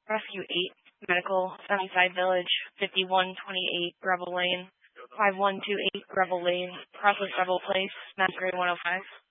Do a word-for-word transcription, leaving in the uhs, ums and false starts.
Rescue eight, Medical, Sunnyside Village, fifty-one twenty-eight Gravel Lane, five one two eight Gravel Lane, Process Gravel Place, Masquerade one oh five.